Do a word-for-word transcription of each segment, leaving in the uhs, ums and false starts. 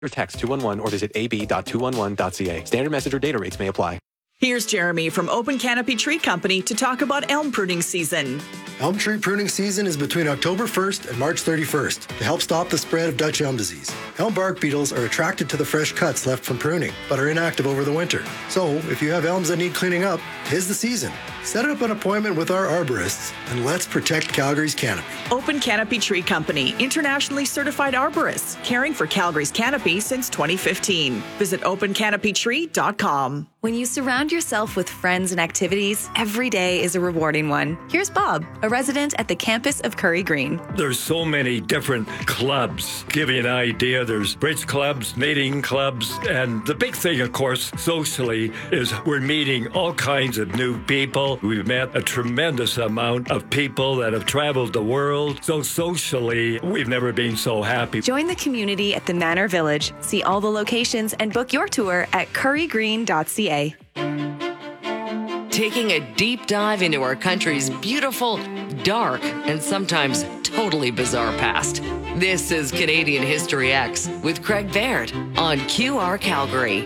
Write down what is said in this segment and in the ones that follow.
Or text two one one or visit a b dot two one one dot c a. Standard message or data rates may apply. Here's Jeremy from Open Canopy Tree Company to talk about elm pruning season. Elm tree pruning season is between October first and March thirty-first to help stop the spread of Dutch elm disease. Elm bark beetles are attracted to the fresh cuts left from pruning, but are inactive over the winter. So, if you have elms that need cleaning up, 'tis the season. Set up an appointment with our arborists and let's protect Calgary's canopy. Open Canopy Tree Company, internationally certified arborists, caring for Calgary's canopy since twenty fifteen. Visit open canopy tree dot com. When you surround yourself with friends and activities, every day is a rewarding one. Here's Bob, a resident at the campus of Curry Green. There's so many different clubs. Give you an idea, there's bridge clubs, knitting clubs, and the big thing, of course, socially, is we're meeting all kinds of new people. We've met a tremendous amount of people that have traveled the world. So socially, we've never been so happy. Join the community at the Manor Village. See all the locations and book your tour at curry green dot c a. Taking a deep dive into our country's beautiful, dark, and sometimes totally bizarre past. This is Canadian History X with Craig Baird on Q R Calgary.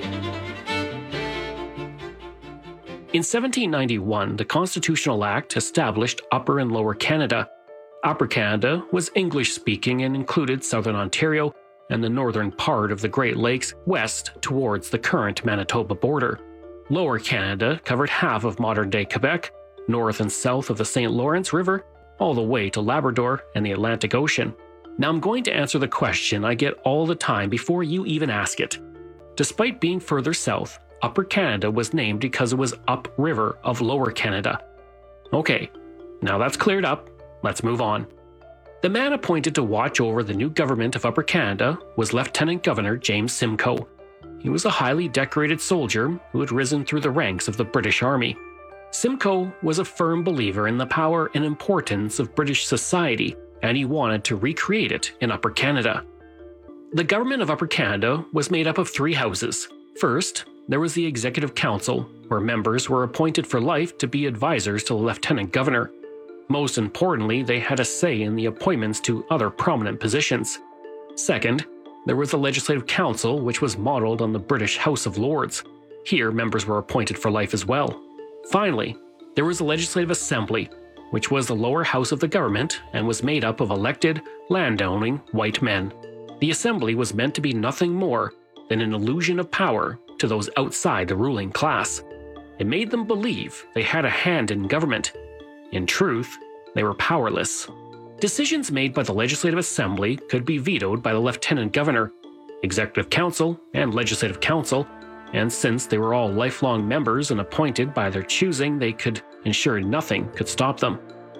In seventeen ninety-one, the Constitutional Act established Upper and Lower Canada. Upper Canada was English-speaking and included southern Ontario and the northern part of the Great Lakes west towards the current Manitoba border. Lower Canada covered half of modern-day Quebec, north and south of the Saint Lawrence River, all the way to Labrador and the Atlantic Ocean. Now I'm going to answer the question I get all the time before you even ask it. Despite being further south, Upper Canada was named because it was upriver of Lower Canada. Okay, now that's cleared up, let's move on. The man appointed to watch over the new government of Upper Canada was Lieutenant Governor James Simcoe. He was a highly decorated soldier who had risen through the ranks of the British Army. Simcoe was a firm believer in the power and importance of British society, and he wanted to recreate it in Upper Canada. The government of Upper Canada was made up of three houses. First, there was the Executive Council, where members were appointed for life to be advisors to the Lieutenant Governor. Most importantly, they had a say in the appointments to other prominent positions. Second, there was the Legislative Council, which was modeled on the British House of Lords. Here, members were appointed for life as well. Finally, there was the Legislative Assembly, which was the lower house of the government and was made up of elected, land-owning white men. The Assembly was meant to be nothing more than an illusion of power to those outside the ruling class. It made them believe they had a hand in government. In truth, they were powerless. Decisions made by the Legislative Assembly could be vetoed by the Lieutenant Governor, Executive Council, and Legislative Council, and since they were all lifelong members and appointed by their choosing, they could ensure nothing could stop them.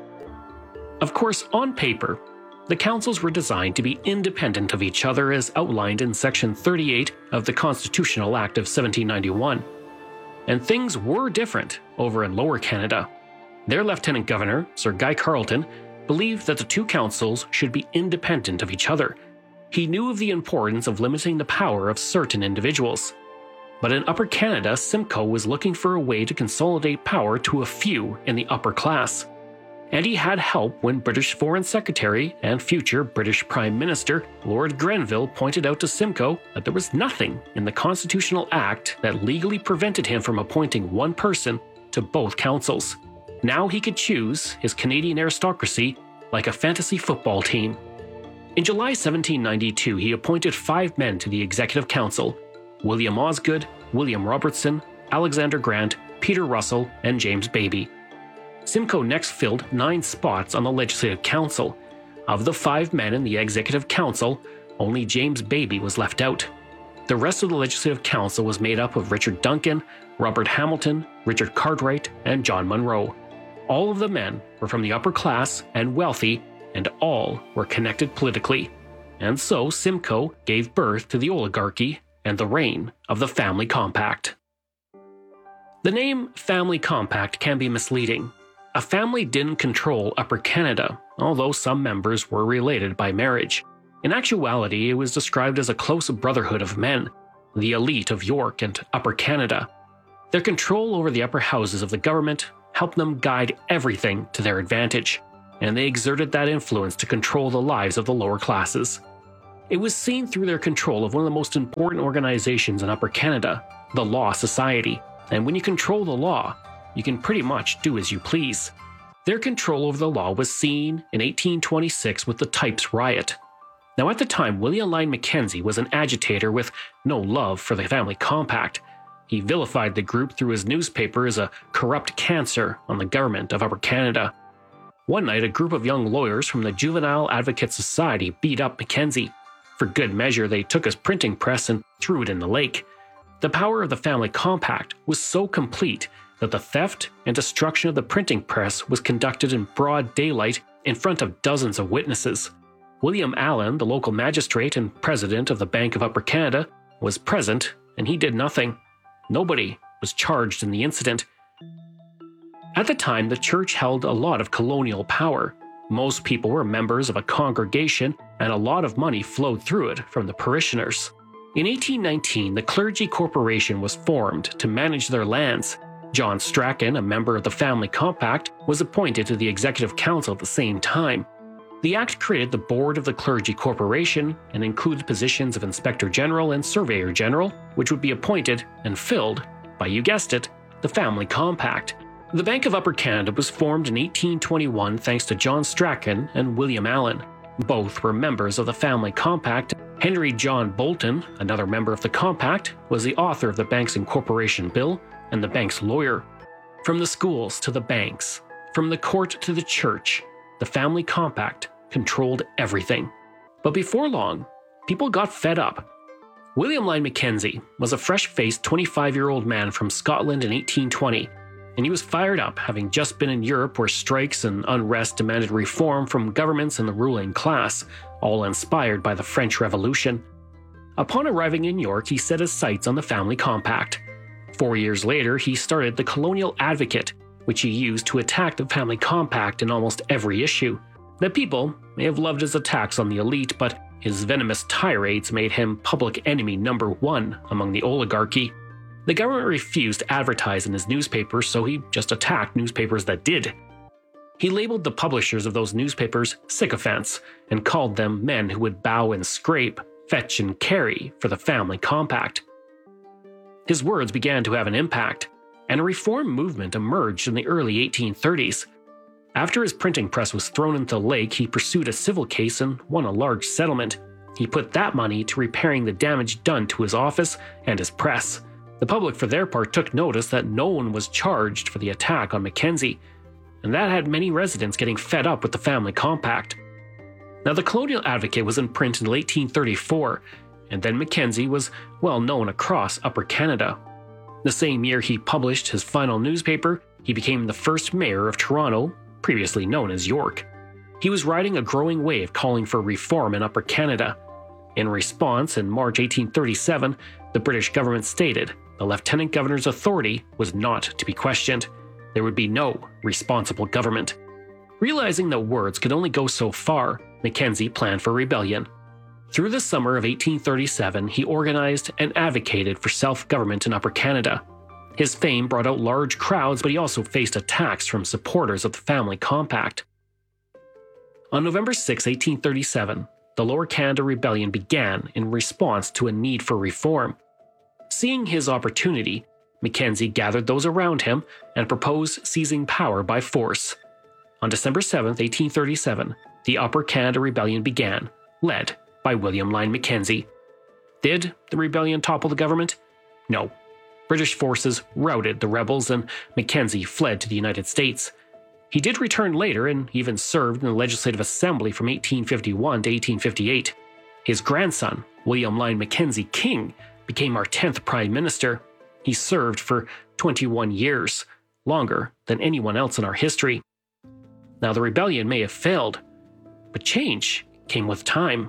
Of course, on paper, the councils were designed to be independent of each other as outlined in Section thirty-eight of the Constitutional Act of seventeen ninety-one. And things were different over in Lower Canada. Their Lieutenant Governor, Sir Guy Carleton, believed that the two councils should be independent of each other. He knew of the importance of limiting the power of certain individuals. But in Upper Canada, Simcoe was looking for a way to consolidate power to a few in the upper class. And he had help when British Foreign Secretary and future British Prime Minister Lord Grenville pointed out to Simcoe that there was nothing in the Constitutional Act that legally prevented him from appointing one person to both councils. Now he could choose his Canadian aristocracy like a fantasy football team. In July seventeen ninety-two, he appointed five men to the Executive Council: William Osgood, William Robertson, Alexander Grant, Peter Russell, and James Baby. Simcoe next filled nine spots on the Legislative Council. Of the five men in the Executive Council, only James Baby was left out. The rest of the Legislative Council was made up of Richard Duncan, Robert Hamilton, Richard Cartwright, and John Munro. All of the men were from the upper class and wealthy, and all were connected politically. And so Simcoe gave birth to the oligarchy and the reign of the Family Compact. The name Family Compact can be misleading. A family didn't control Upper Canada, although some members were related by marriage. In actuality, it was described as a close brotherhood of men, the elite of York and Upper Canada. Their control over the upper houses of the government helped them guide everything to their advantage, and they exerted that influence to control the lives of the lower classes. It was seen through their control of one of the most important organizations in Upper Canada, the Law Society. And when you control the law, you can pretty much do as you please. Their control over the law was seen in eighteen twenty-six with the Types Riot. Now at the time, William Lyon Mackenzie was an agitator with no love for the Family Compact. He vilified the group through his newspaper as a corrupt cancer on the government of Upper Canada. One night, a group of young lawyers from the Juvenile Advocate Society beat up Mackenzie. For good measure, they took his printing press and threw it in the lake. The power of the Family Compact was so complete that the theft and destruction of the printing press was conducted in broad daylight in front of dozens of witnesses. William Allen, the local magistrate and president of the Bank of Upper Canada, was present, and he did nothing. Nobody was charged in the incident. At the time, the church held a lot of colonial power. Most people were members of a congregation, and a lot of money flowed through it from the parishioners. In eighteen nineteen, the Clergy Corporation was formed to manage their lands. John Strachan, a member of the Family Compact, was appointed to the Executive Council at the same time. The Act created the Board of the Clergy Corporation and included positions of Inspector General and Surveyor General, which would be appointed and filled by, you guessed it, the Family Compact. The Bank of Upper Canada was formed in eighteen twenty-one thanks to John Strachan and William Allen. Both were members of the Family Compact. Henry John Bolton, another member of the Compact, was the author of the Bank's Incorporation Bill and the bank's lawyer. From the schools to the banks, from the court to the church, the Family Compact controlled everything. But before long, people got fed up. William Lyon Mackenzie was a fresh-faced twenty-five-year-old man from Scotland in eighteen twenty, and he was fired up, having just been in Europe where strikes and unrest demanded reform from governments and the ruling class, all inspired by the French Revolution. Upon arriving in York, he set his sights on the Family Compact. Four years later, he started the Colonial Advocate, which he used to attack the Family Compact in almost every issue. The people may have loved his attacks on the elite, but his venomous tirades made him public enemy number one among the oligarchy. The government refused to advertise in his newspapers, so he just attacked newspapers that did. He labeled the publishers of those newspapers sycophants and called them men who would bow and scrape, fetch and carry for the Family Compact. His words began to have an impact, and a reform movement emerged in the early eighteen thirties. After his printing press was thrown into the lake, he pursued a civil case and won a large settlement. He put that money to repairing the damage done to his office and his press. The public, for their part, took notice that no one was charged for the attack on Mackenzie, and that had many residents getting fed up with the Family Compact. Now, the Colonial Advocate was in print until eighteen thirty-four, and then Mackenzie was well known across Upper Canada. The same year he published his final newspaper, he became the first mayor of Toronto, previously known as York. He was riding a growing wave calling for reform in Upper Canada. In response, in March eighteen thirty-seven, the British government stated the Lieutenant Governor's authority was not to be questioned. There would be no responsible government. Realizing that words could only go so far, Mackenzie planned for rebellion. Through the summer of eighteen thirty-seven, he organized and advocated for self-government in Upper Canada. His fame brought out large crowds, but he also faced attacks from supporters of the Family Compact. On November sixth, eighteen thirty-seven, the Lower Canada Rebellion began in response to a need for reform. Seeing his opportunity, Mackenzie gathered those around him and proposed seizing power by force. On December seventh, eighteen thirty-seven, the Upper Canada Rebellion began, led by William Lyon Mackenzie. Did the rebellion topple the government? No. British forces routed the rebels and Mackenzie fled to the United States. He did return later and even served in the Legislative Assembly from eighteen fifty-one to eighteen fifty-eight. His grandson, William Lyon Mackenzie King, became our tenth Prime Minister. He served for twenty-one years, longer than anyone else in our history. Now, the rebellion may have failed, but change came with time.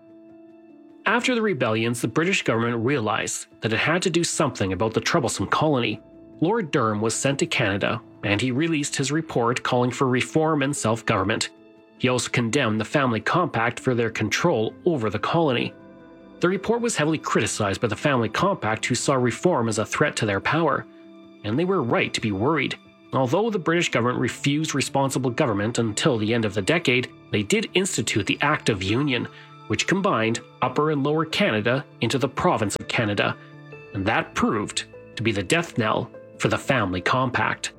After the rebellions, the British government realized that it had to do something about the troublesome colony. Lord Durham was sent to Canada, and he released his report calling for reform and self-government. He also condemned the Family Compact for their control over the colony. The report was heavily criticized by the Family Compact, who saw reform as a threat to their power, and they were right to be worried. Although the British government refused responsible government until the end of the decade, they did institute the Act of Union, which combined Upper and Lower Canada into the province of Canada, and that proved to be the death knell for the Family Compact.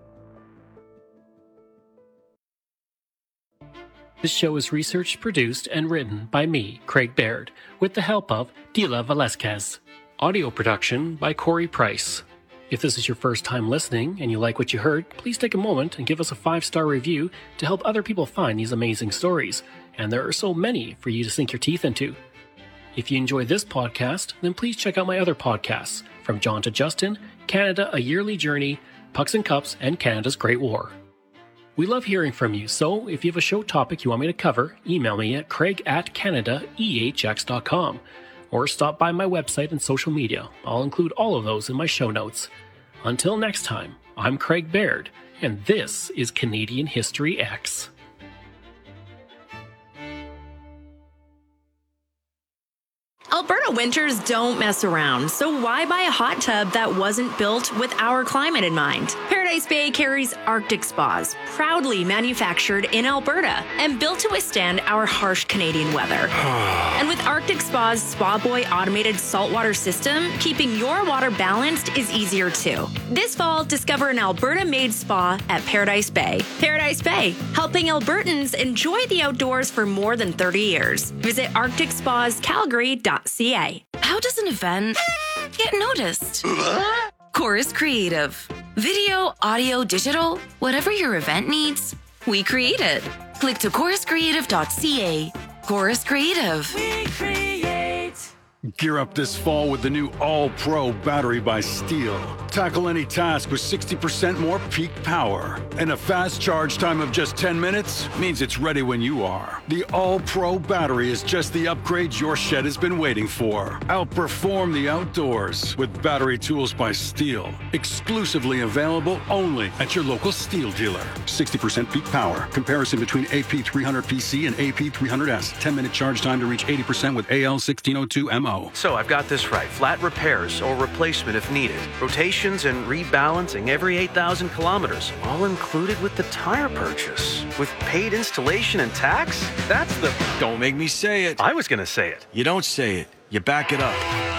This show is researched, produced, and written by me, Craig Baird, with the help of Dila Velasquez. Audio production by Corey Price. If this is your first time listening and you like what you heard, please take a moment and give us a five-star review to help other people find these amazing stories. And there are so many for you to sink your teeth into. If you enjoy this podcast, then please check out my other podcasts, From John to Justin, Canada, A Yearly Journey, Pucks and Cups, and Canada's Great War. We love hearing from you, so if you have a show topic you want me to cover, email me at craig at canada e h x dot com or stop by my website and social media. I'll include all of those in my show notes. Until next time, I'm Craig Baird, and this is Canadian History X. Alberta winters don't mess around, so why buy a hot tub that wasn't built with our climate in mind? Paradise Bay carries Arctic Spas, proudly manufactured in Alberta and built to withstand our harsh Canadian weather. And with Arctic Spa's Spa Boy automated saltwater system, keeping your water balanced is easier too. This fall, discover an Alberta-made spa at Paradise Bay. Paradise Bay, helping Albertans enjoy the outdoors for more than thirty years. Visit arctic spas calgary dot c a. How does an event get noticed? Chorus Creative. Video, audio, digital, whatever your event needs, we create it. Click to chorus creative dot c a. Chorus Creative. We create. Gear up this fall with the new All-Pro battery by Steel. Tackle any task with sixty percent more peak power. And a fast charge time of just ten minutes means it's ready when you are. The All-Pro battery is just the upgrade your shed has been waiting for. Outperform the outdoors with battery tools by Steel. Exclusively available only at your local Steel dealer. sixty percent peak power. Comparison between A P three hundred P C and A P three hundred S. ten minute charge time to reach eighty percent with A L sixteen oh two M O. So I've got this right. Flat repairs or replacement if needed. Rotations and rebalancing every eight thousand kilometers. All included with the tire purchase. With paid installation and tax? That's the... Don't make me say it. I was going to say it. You don't say it. You back it up.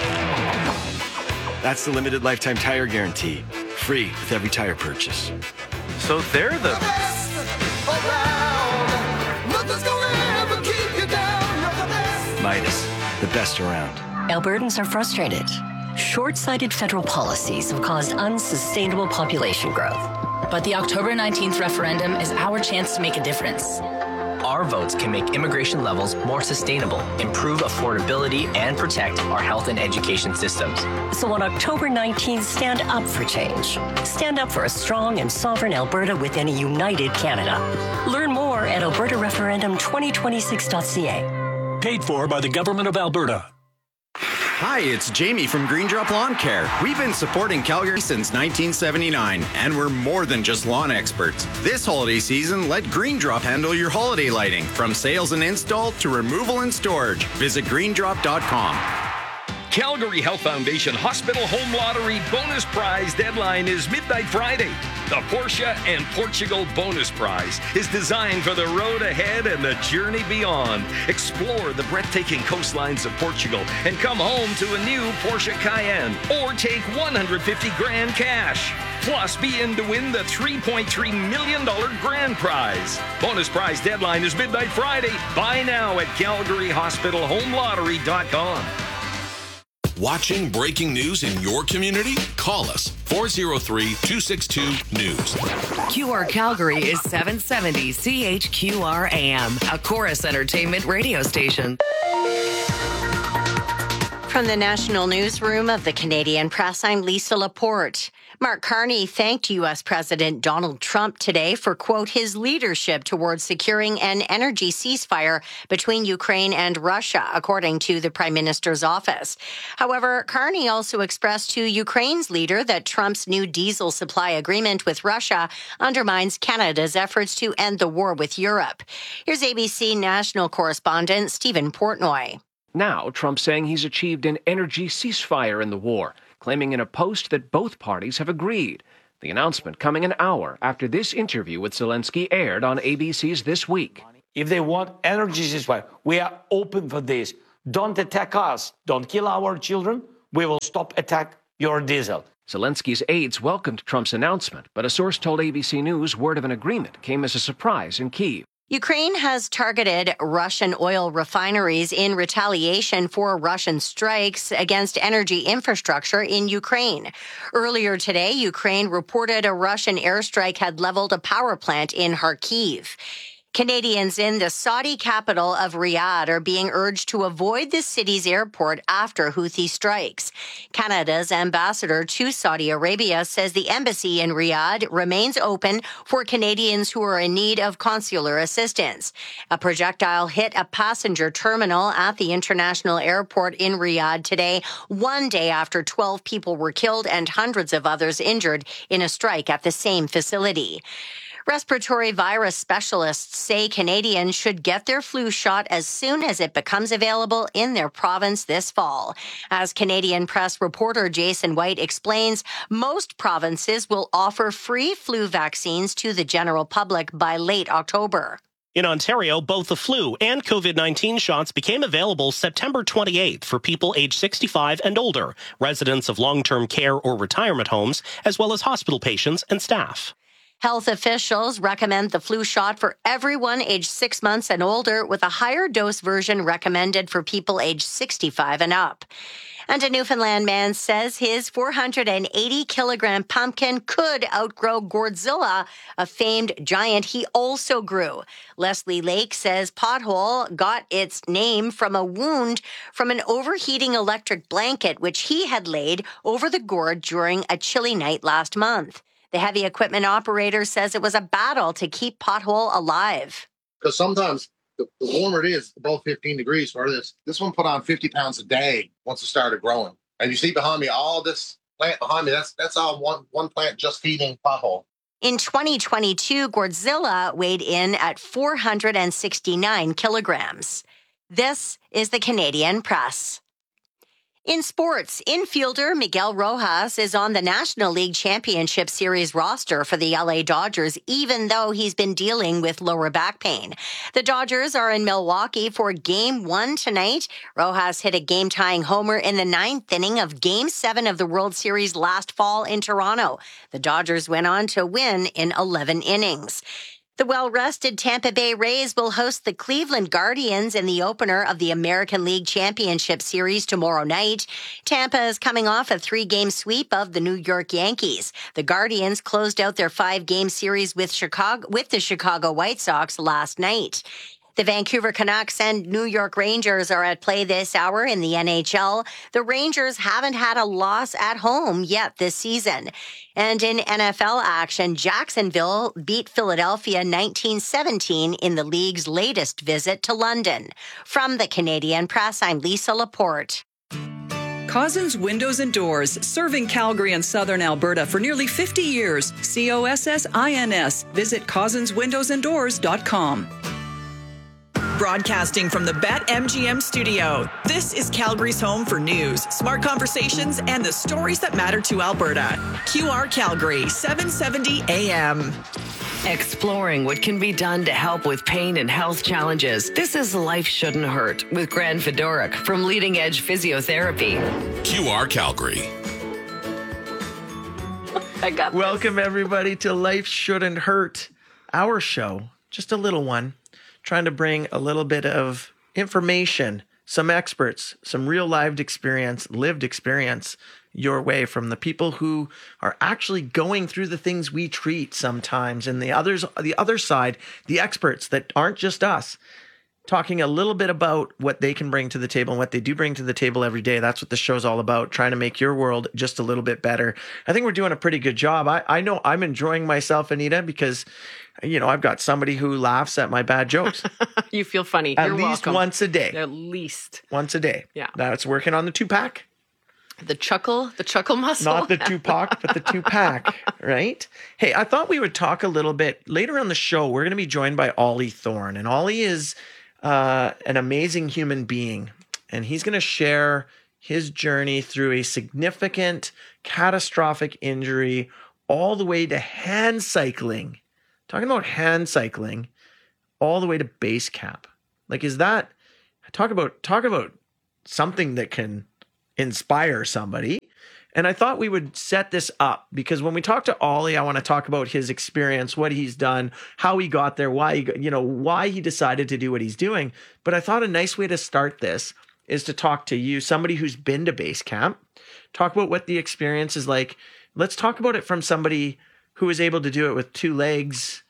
That's the limited lifetime tire guarantee. Free with every tire purchase. So they're the... Midas, the best around. Albertans are frustrated. Short-sighted federal policies have caused unsustainable population growth. But the October nineteenth referendum is our chance to make a difference. Our votes can make immigration levels more sustainable, improve affordability, and protect our health and education systems. So on October nineteenth, stand up for change. Stand up for a strong and sovereign Alberta within a united Canada. Learn more at alberta referendum twenty twenty-six dot c a. Paid for by the Government of Alberta. Hi, it's Jamie from Green Drop Lawn Care. We've been supporting Calgary since nineteen seventy-nine, and we're more than just lawn experts. This holiday season, let Green Drop handle your holiday lighting, from sales and install to removal and storage. Visit green drop dot com. Calgary Health Foundation Hospital Home Lottery bonus prize deadline is midnight Friday. The Porsche and Portugal bonus prize is designed for the road ahead and the journey beyond. Explore the breathtaking coastlines of Portugal and come home to a new Porsche Cayenne or take one hundred fifty grand cash. Plus, be in to win the three point three million dollars grand prize. Bonus prize deadline is midnight Friday. Buy now at calgary hospital home lottery dot com. Watching breaking news in your community? Call us four oh three, two six two, news. Q R Calgary is seven seventy C H Q R A M, a Chorus Entertainment radio station. From the National Newsroom of the Canadian Press, I'm Lisa Laporte. Mark Carney thanked U S President Donald Trump today for, quote, his leadership towards securing an energy ceasefire between Ukraine and Russia, according to the Prime Minister's office. However, Carney also expressed to Ukraine's leader that Trump's new diesel supply agreement with Russia undermines Canada's efforts to end the war with Europe. Here's A B C national correspondent Stephen Portnoy. Now, Trump saying he's achieved an energy ceasefire in the war, claiming in a post that both parties have agreed. The announcement coming an hour after this interview with Zelensky aired on A B C's This Week. If they want energy ceasefire, we are open for this. Don't attack us. Don't kill our children. We will stop attack your diesel. Zelensky's aides welcomed Trump's announcement, but a source told A B C News word of an agreement came as a surprise in Kyiv. Ukraine has targeted Russian oil refineries in retaliation for Russian strikes against energy infrastructure in Ukraine. Earlier today, Ukraine reported a Russian airstrike had leveled a power plant in Kharkiv. Canadians in the Saudi capital of Riyadh are being urged to avoid the city's airport after Houthi strikes. Canada's ambassador to Saudi Arabia says the embassy in Riyadh remains open for Canadians who are in need of consular assistance. A projectile hit a passenger terminal at the international airport in Riyadh today, one day after twelve people were killed and hundreds of others injured in a strike at the same facility. Respiratory virus specialists say Canadians should get their flu shot as soon as it becomes available in their province this fall. As Canadian Press reporter Jason White explains, most provinces will offer free flu vaccines to the general public by late October. In Ontario, both the flu and COVID nineteen shots became available September twenty-eighth for people age sixty-five and older, residents of long-term care or retirement homes, as well as hospital patients and staff. Health officials recommend the flu shot for everyone aged six months and older, with a higher dose version recommended for people aged sixty-five and up. And a Newfoundland man says his four hundred eighty kilogram pumpkin could outgrow Gourdzilla, a famed giant he also grew. Leslie Lake says Pothole got its name from a wound from an overheating electric blanket which he had laid over the gourd during a chilly night last month. The heavy equipment operator says it was a battle to keep Pothole alive. Because sometimes the, the warmer it is, above fifteen degrees for this. This one put on fifty pounds a day once it started growing. And you see behind me, all this plant behind me, that's that's all one, one plant just feeding Pothole. In twenty twenty-two, Gourdzilla weighed in at four hundred sixty-nine kilograms. This is the Canadian Press. In sports, infielder Miguel Rojas is on the National League Championship Series roster for the L A Dodgers, even though he's been dealing with lower back pain. The Dodgers are in Milwaukee for Game one tonight. Rojas hit a game-tying homer in the ninth inning of Game seven of the World Series last fall in Toronto. The Dodgers went on to win in eleven innings. The well-rested Tampa Bay Rays will host the Cleveland Guardians in the opener of the American League Championship Series tomorrow night. Tampa is coming off a three-game sweep of the New York Yankees. The Guardians closed out their five-game series with Chicago with the Chicago White Sox last night. The Vancouver Canucks and New York Rangers are at play this hour in the N H L. The Rangers haven't had a loss at home yet this season. And in N F L action, Jacksonville beat Philadelphia nineteen seventeen in the league's latest visit to London. From the Canadian Press, I'm Lisa Laporte. Cozzens Windows and Doors, serving Calgary and southern Alberta for nearly fifty years. C O S S I N S. Visit cozzens windows and doors dot com. Broadcasting from the BetMGM studio, this is Calgary's home for news, smart conversations, and the stories that matter to Alberta. Q R Calgary, seven seventy A M. Exploring what can be done to help with pain and health challenges. This is Life Shouldn't Hurt with Gran Fedoruk from Leading Edge Physiotherapy. Q R Calgary. I got Welcome, everybody, to Life Shouldn't Hurt, our show, just a little one, trying to bring a little bit of information, some experts, some real lived experience, lived experience your way from the people who are actually going through the things we treat sometimes. And the others, the other side, the experts that aren't just us, talking a little bit about what they can bring to the table and what they do bring to the table every day. That's what the show's all about, trying to make your world just a little bit better. I think we're doing a pretty good job. I, I know I'm enjoying myself, Anita, because you know, I've got somebody who laughs at my bad jokes. You feel funny. At You're least welcome. once a day. At least. Once a day. Yeah. That's working on the two-pack. The chuckle, the chuckle muscle. Not the two-pack, but the two-pack, right? Hey, I thought we would talk a little bit later on the show. We're going to be joined by Ollie Thorne, and Ollie is uh, an amazing human being, and he's going to share his journey through a significant, catastrophic injury all the way to hand cycling. Talking about hand cycling all the way to base camp. Like, is that talk about talk about something that can inspire somebody? And I thought we would set this up because when we talk to Ollie, I want to talk about his experience, what he's done, how he got there, why he, you know, why he decided to do what he's doing. But I thought a nice way to start this is to talk to you, somebody who's been to base camp, talk about what the experience is like. Let's talk about it from somebody who was able to do it with two legs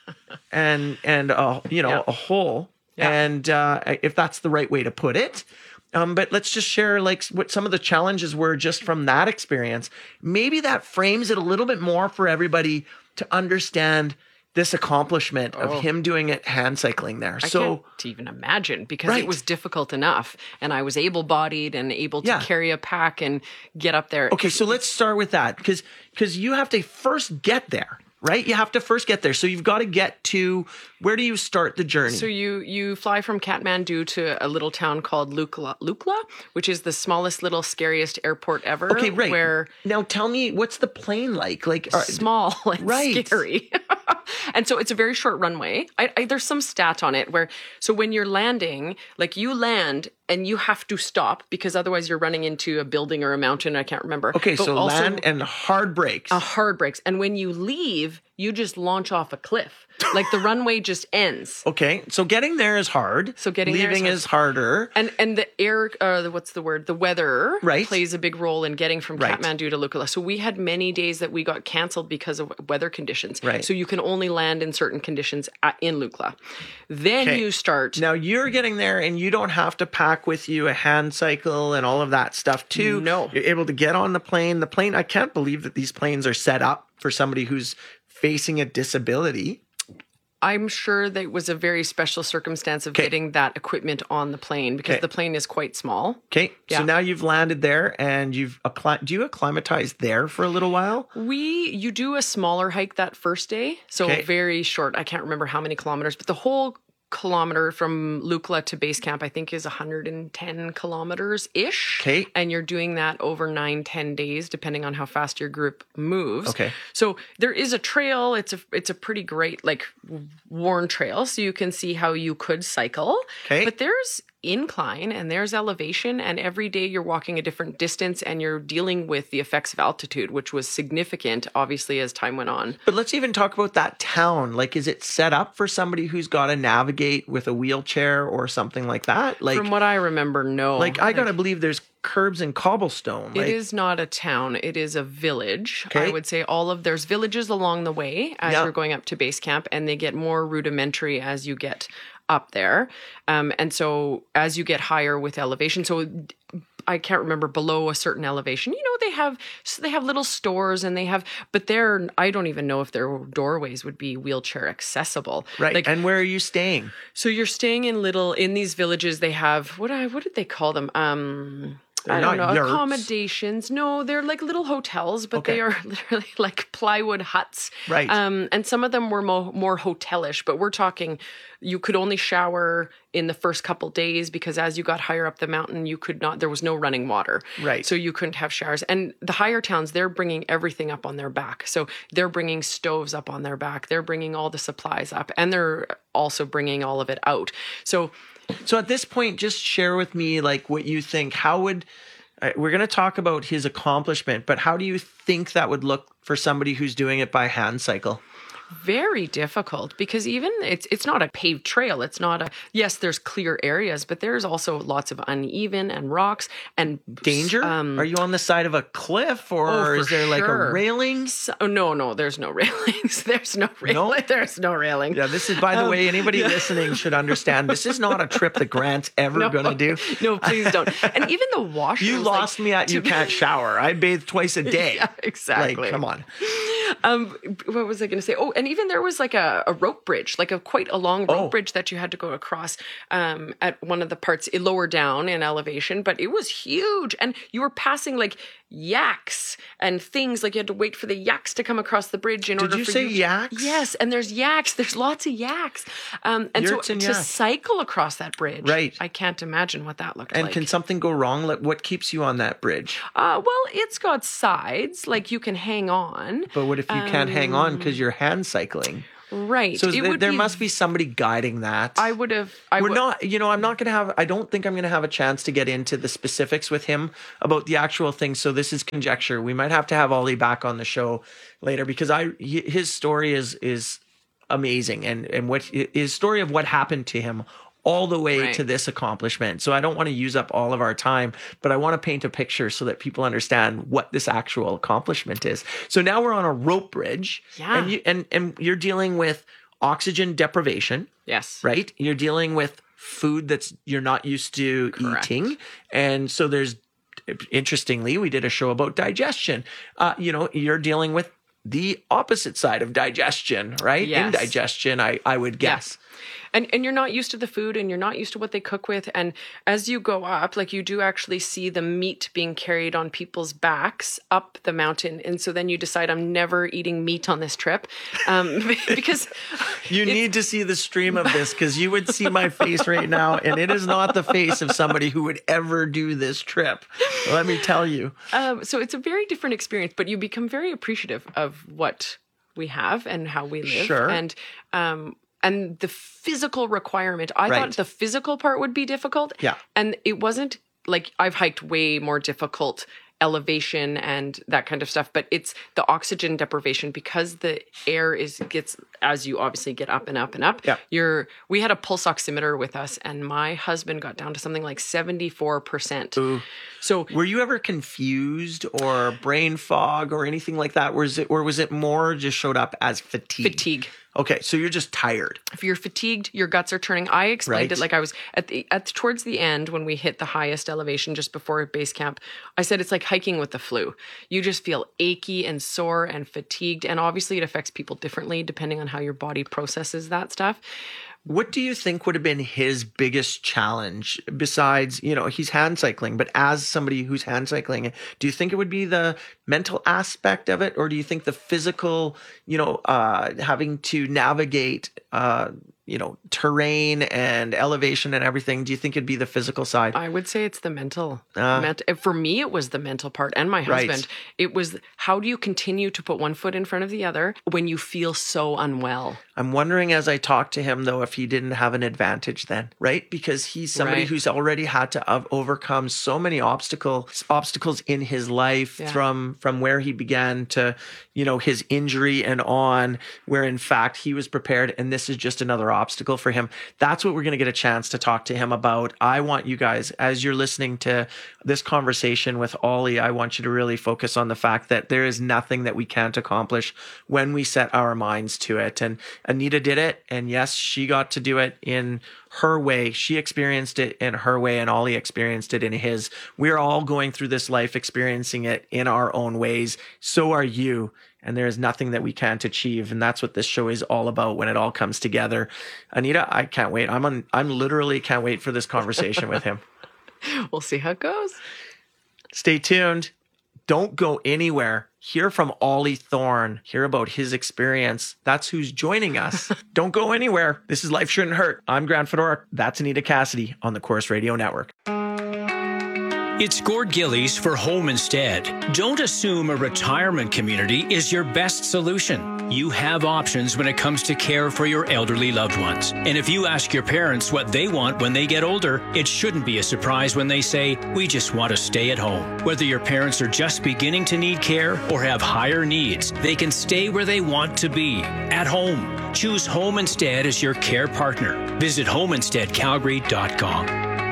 and and a, you know yeah. a hole, yeah. and uh, if that's the right way to put it. Um, but let's just share like what some of the challenges were just from that experience. Maybe that frames it a little bit more for everybody to understand this accomplishment of oh. him doing it hand cycling there. I so can't even imagine because right. it was difficult enough, and I was able-bodied and able to yeah. carry a pack and get up there. Okay, so let's start with that because because you have to first get there. Right? You have to first get there. So you've got to get to, where do you start the journey? So you you fly from Kathmandu to a little town called Lukla, Lukla, which is the smallest, little, scariest airport ever. Okay, right. Where now tell me, what's the plane like? Like small and right. scary. And so it's a very short runway. I, I, there's some stat on it where, so when you're landing, like you land and you have to stop because otherwise you're running into a building or a mountain. I can't remember. Okay, but so also, land and hard brakes. A hard brakes. And when you leave, you just launch off a cliff. Like the runway just ends. Okay, so getting there is hard. So getting leaving there is, is harder. And and the air, uh, what's the word? The weather right. plays a big role in getting from right. Kathmandu to Lukla. So we had many days that we got canceled because of weather conditions. Right. So you can only land in certain conditions at, in Lukla. Then okay. you start. Now you're getting there and you don't have to pack with you a hand cycle and all of that stuff too. No. You're able to get on the plane. The plane, I can't believe that these planes are set up for somebody who's facing a disability. I'm sure that it was a very special circumstance of okay. getting that equipment on the plane because okay. the plane is quite small. Okay. Yeah. So now you've landed there and you've acclim- do you acclimatize there for a little while? We you do a smaller hike that first day. So okay. very short. I can't remember how many kilometers, but the whole kilometer from Lukla to base camp, I think, is one hundred ten kilometers ish. Okay. And you're doing that over nine, ten days, depending on how fast your group moves. Okay. So there is a trail. It's a it's a pretty great, like, worn trail. So you can see how you could cycle. Okay. But there's incline and there's elevation, and every day you're walking a different distance and you're dealing with the effects of altitude, which was significant, obviously, as time went on. But let's even talk about that town. Like, is it set up for somebody who's got to navigate with a wheelchair or something like that? Like, from what I remember, no. Like, I gotta like, believe there's curbs and cobblestone. It like, is not a town. It is a village. Okay. I would say all of there's villages along the way as yeah. you're going up to base camp, and they get more rudimentary as you get up there. Um, and so as you get higher with elevation, so I can't remember below a certain elevation, you know, they have, so they have little stores and they have, but they're, I don't even know if their doorways would be wheelchair accessible. Right. Like, and where are you staying? So you're staying in little, in these villages, they have, what I, what did they call them? Um, They're I don't know, yurts. accommodations. No, they're like little hotels, but okay. they are literally like plywood huts. Right. Um, and some of them were mo- more hotelish, but we're talking, you could only shower in the first couple days because as you got higher up the mountain, you could not, there was no running water. Right. So you couldn't have showers. And the higher towns, they're bringing everything up on their back. So they're bringing stoves up on their back. They're bringing all the supplies up, and they're also bringing all of it out. So So at this point, just share with me like what you think. How would uh, we're going to talk about his accomplishment, but how do you think that would look for somebody who's doing it by hand cycle? Very difficult because even it's it's not a paved trail. It's not a, yes, there's clear areas, but there's also lots of uneven and rocks and danger. Um, Are you on the side of a cliff or oh, is there like sure. a railing? So, no, no, there's no railings. There's no railing. No? There's no railing. Yeah, this is, by the um, way, anybody yeah. listening should understand this is not a trip that Grant's ever no, going to do. No, please don't. And even the washrooms. You lost like, me at you can't shower. I bathe twice a day. Yeah, exactly. Like, come on. Um, what was I going to say? Oh, and even there was like a, a rope bridge, like a quite a long rope oh. bridge that you had to go across um, at one of the parts lower down in elevation, but it was huge. And you were passing like yaks and things, like you had to wait for the yaks to come across the bridge in Did order you for say you. yaks? Yes, and there's yaks. There's lots of yaks. Um, and Yurts so and to yaks. cycle across that bridge, right. I can't imagine what that looked and like. can something go wrong? Like, what keeps you on that bridge? Uh, well, it's got sides, like you can hang on. But what if you um, can't hang on because you're hand cycling? Right. So It th- would there be- must be somebody guiding that. I would have. I We're would, not, you know, I'm not going to have, I don't think I'm going to have a chance to get into the specifics with him about the actual thing. So this is conjecture. We might have to have Ollie back on the show later because I, he- his story is, is amazing. And, and what his story of what happened to him all the way Right. to this accomplishment. So I don't want to use up all of our time, but I want to paint a picture so that people understand what this actual accomplishment is. So now we're on a rope bridge. Yeah. And you, and, and you're dealing with oxygen deprivation. Yes. Right? You're dealing with food that's you're not used to Correct. eating. And so there's, interestingly, we did a show about digestion. Uh, you know, you're dealing with the opposite side of digestion, right? Yes. Indigestion, I, I would guess. And and you're not used to the food and you're not used to what they cook with. And as you go up, like you do actually see the meat being carried on people's backs up the mountain. And so then you decide, I'm never eating meat on this trip. Um, because You need to see the stream of this because you would see my face right now. And it is not the face of somebody who would ever do this trip. Let me tell you. Um, so it's a very different experience, but you become very appreciative of what we have and how we live. Sure. And um, and the physical requirement. I Right. thought the physical part would be difficult. Yeah. And it wasn't. Like I've hiked way more difficult elevation and that kind of stuff, but it's the oxygen deprivation because the air is gets as you obviously get up and up and up. Yeah. You're we had a pulse oximeter with us and my husband got down to something like seventy-four percent. Ooh. So were you ever confused or brain fog or anything like that? Was it or was it more just showed up as fatigue? Fatigue. Okay, so you're just tired. If you're fatigued, your guts are turning. I explained Right. it like I was at the at towards the end when we hit the highest elevation just before base camp. I said it's like hiking with the flu. You just feel achy and sore and fatigued, and obviously it affects people differently depending on how your body processes that stuff. What do you think would have been his biggest challenge besides, you know, he's hand cycling, but as somebody who's hand cycling, do you think it would be the mental aspect of it? Or do you think the physical, you know, uh, having to navigate, uh, you know, terrain and elevation and everything? Do you think it'd be the physical side? I would say it's the mental. Uh, Ment- for me, it was the mental part and my Right. husband. It was how do you continue to put one foot in front of the other when you feel so unwell? I'm wondering as I talk to him, though, if he didn't have an advantage then, right? Because he's somebody Right. who's already had to ov- overcome so many obstacles obstacles in his life Yeah. from from where he began to, you know, his injury and on, where in fact he was prepared, and this is just another obstacle for him. That's what we're going to get a chance to talk to him about. I want you guys, as you're listening to this conversation with Ollie, I want you to really focus on the fact that there is nothing that we can't accomplish when we set our minds to it. And Anita did it. And yes, she got to do it in her way. She experienced it in her way, and Ollie experienced it in his. We're all going through this life experiencing it in our own ways. So are you. And there is nothing that we can't achieve. And that's what this show is all about when it all comes together. Anita, I can't wait. I'm on, I'm literally can't wait for this conversation with him. We'll see how it goes. Stay tuned. Don't go anywhere. Hear from Ollie Thorne. Hear about his experience. That's who's joining us. Don't go anywhere. This is Life Shouldn't Hurt. I'm Grant Fedora. That's Anita Cassidy on the Chorus Radio Network. It's Gord Gillies for Home Instead. Don't assume a retirement community is your best solution. You have options when it comes to care for your elderly loved ones. And if you ask your parents what they want when they get older, it shouldn't be a surprise when they say, we just want to stay at home. Whether your parents are just beginning to need care or have higher needs, they can stay where they want to be, at home. Choose Home Instead as your care partner. Visit home instead calgary dot com.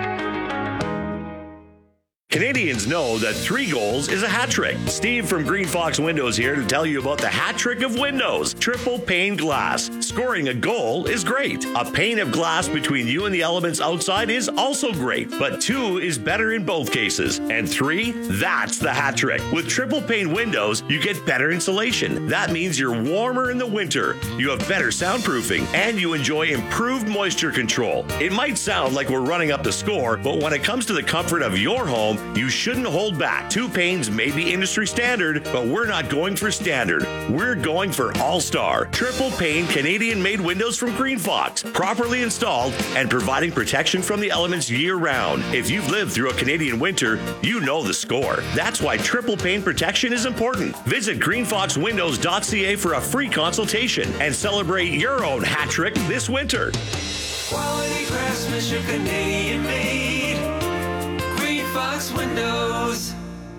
Canadians know that three goals is a hat trick. Steve from Green Fox Windows here to tell you about the hat trick of windows. Triple pane glass. Scoring a goal is great. A pane of glass between you and the elements outside is also great, but two is better in both cases. And three, that's the hat trick. With triple pane windows, you get better insulation. That means you're warmer in the winter, you have better soundproofing, and you enjoy improved moisture control. It might sound like we're running up the score, but when it comes to the comfort of your home, home, you shouldn't hold back. Two panes may be industry standard, but we're not going for standard. We're going for all-star. Triple pane Canadian-made windows from Green Fox, properly installed and providing protection from the elements year-round. If you've lived through a Canadian winter, you know the score. That's why triple pane protection is important. Visit green fox windows dot c a for a free consultation and celebrate your own hat trick this winter. Quality craftsmanship, Canadian made. Green Fox Windows.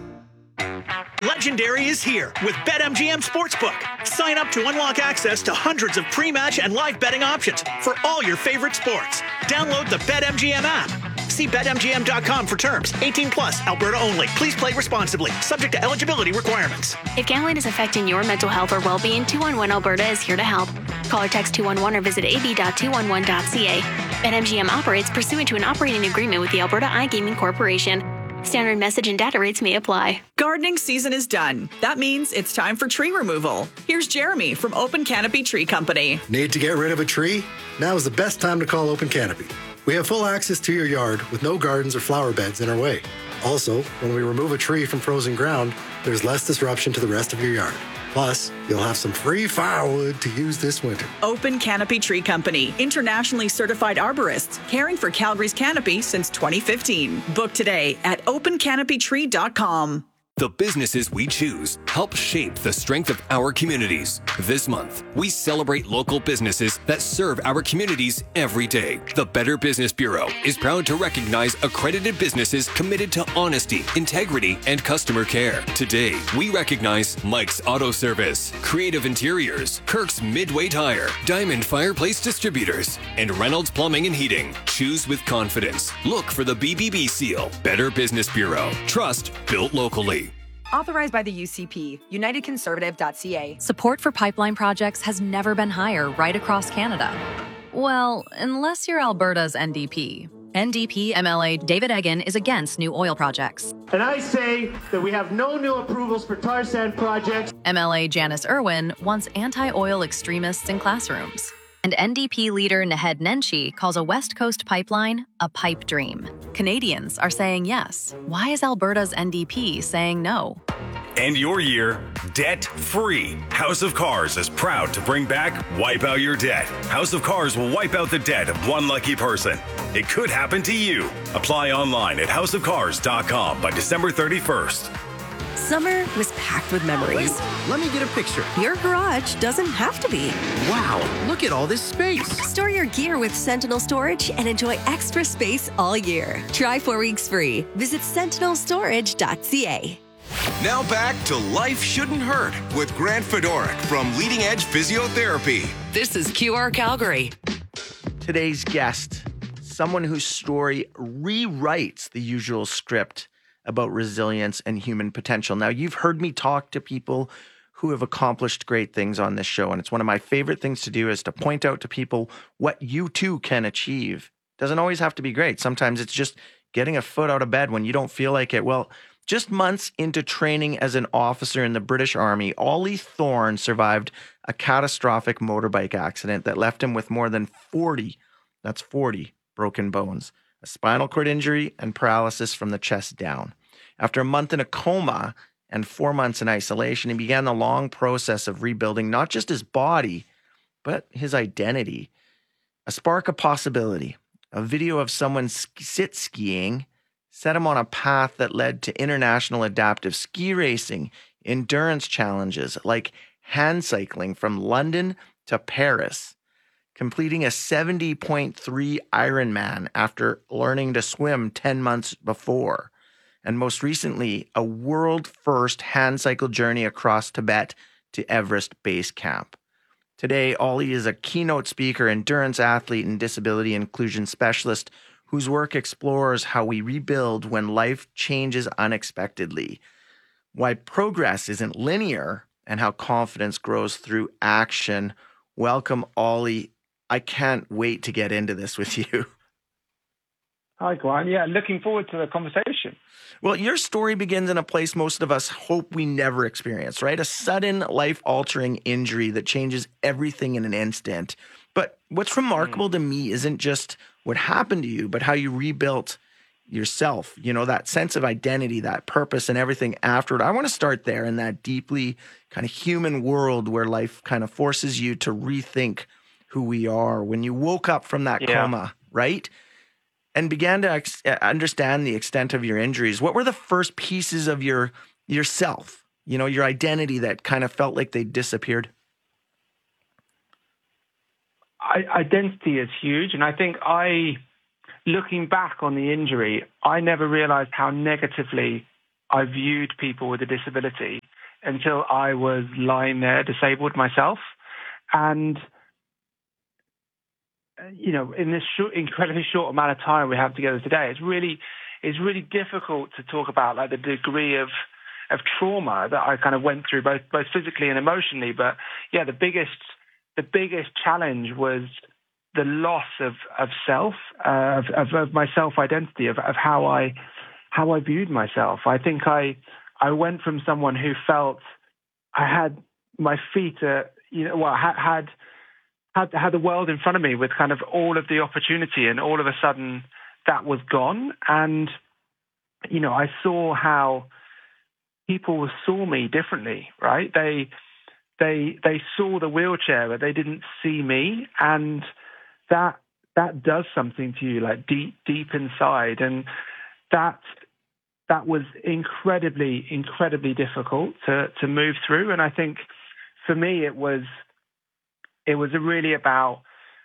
Legendary is here with BetMGM Sportsbook. Sign up to unlock access to hundreds of pre-match and live betting options for all your favorite sports. Download the BetMGM app. See bet M G M dot com for terms. eighteen plus, Alberta only. Please play responsibly. Subject to eligibility requirements. If gambling is affecting your mental health or well-being, two one one Alberta is here to help. Call or text two one one or visit a b dot two one one dot c a. BetMGM operates pursuant to an operating agreement with the Alberta iGaming Corporation. Standard message and data rates may apply. Gardening season is done. That means it's time for tree removal. Here's Jeremy from Open Canopy Tree Company. Need to get rid of a tree? Now is the best time to call Open Canopy. We have full access to your yard with no gardens or flower beds in our way. Also, when we remove a tree from frozen ground, there's less disruption to the rest of your yard. Plus, you'll have some free firewood to use this winter. Open Canopy Tree Company, internationally certified arborists, caring for Calgary's canopy since twenty fifteen. Book today at open canopy tree dot com. The businesses we choose help shape the strength of our communities. This month, we celebrate local businesses that serve our communities every day. The Better Business Bureau is proud to recognize accredited businesses committed to honesty, integrity, and customer care. Today, we recognize Mike's Auto Service, Creative Interiors, Kirk's Midway Tire, Diamond Fireplace Distributors, and Reynolds Plumbing and Heating. Choose with confidence. Look for the B B B seal. Better Business Bureau. Trust built locally. Authorized by the U C P, united conservative dot c a. Support for pipeline projects has never been higher right across Canada. Well, unless you're Alberta's N D P. N D P M L A David Eggen is against new oil projects. And I say that we have no new approvals for tar sand projects. M L A Janice Irwin wants anti-oil extremists in classrooms. And N D P leader Naheed Nenshi calls a West Coast pipeline a pipe dream. Canadians are saying yes. Why is Alberta's N D P saying no? End your year debt-free. House of Cars is proud to bring back Wipe Out Your Debt. House of Cars will wipe out the debt of one lucky person. It could happen to you. Apply online at house of cars dot com by December thirty-first. Summer was packed with memories. Wait, let me get a picture. Your garage doesn't have to be. Wow, look at all this space. Store your gear with Sentinel Storage and enjoy extra space all year. Try four weeks free. Visit sentinel storage dot c a. Now back to Life Shouldn't Hurt with Grant Fedorik from Leading Edge Physiotherapy. This is Q R Calgary. Today's guest, someone whose story rewrites the usual script about resilience and human potential. Now, you've heard me talk to people who have accomplished great things on this show, and it's one of my favorite things to do is to point out to people what you too can achieve. Doesn't always have to be great. Sometimes it's just getting a foot out of bed when you don't feel like it. Well, just months into training as an officer in the British Army, Ollie Thorne survived a catastrophic motorbike accident that left him with more than forty, that's forty, broken bones, a spinal cord injury, and paralysis from the chest down. After a month in a coma and four months in isolation, he began the long process of rebuilding not just his body, but his identity. A spark of possibility, a video of someone sit skiing, set him on a path that led to international adaptive ski racing, endurance challenges like hand cycling from London to Paris, completing a seventy point three Ironman after learning to swim ten months before, and most recently, a world-first hand cycle journey across Tibet to Everest Base Camp. Today, Ollie is a keynote speaker, endurance athlete, and disability inclusion specialist whose work explores how we rebuild when life changes unexpectedly, why progress isn't linear, and how confidence grows through action. Welcome, Ollie. I can't wait to get into this with you. Hi, Glenn. Yeah, looking forward to the conversation. Well, your story begins in a place most of us hope we never experience, right? A sudden, life-altering injury that changes everything in an instant. But what's remarkable mm. to me isn't just what happened to you, but how you rebuilt yourself, you know, that sense of identity, that purpose and everything afterward. I want to start there in that deeply kind of human world where life kind of forces you to rethink who we are. When you woke up from that Yeah. coma, right? And began to ex- understand the extent of your injuries. What were the first pieces of your yourself, you know, your identity that kind of felt like they disappeared? I, identity is huge. And I think I, looking back on the injury, I never realized how negatively I viewed people with a disability until I was lying there disabled myself. And, you know, in this short, incredibly short amount of time we have together today, it's really, it's really difficult to talk about like the degree of, of trauma that I kind of went through, both, both physically and emotionally. But yeah, the biggest, the biggest challenge was the loss of, of self, uh, of, of, of my self-identity, of, of how I, how I viewed myself. I think I, I went from someone who felt I had my feet, uh, you know, well, had, had, had, had the world in front of me with kind of all of the opportunity, and all of a sudden that was gone. And, you know, I saw how people saw me differently, right? They, they, they saw the wheelchair, but they didn't see me. And that, that does something to you, like deep, deep inside. And that, that was incredibly, incredibly difficult to, to move through. And I think for me, it was, it was really about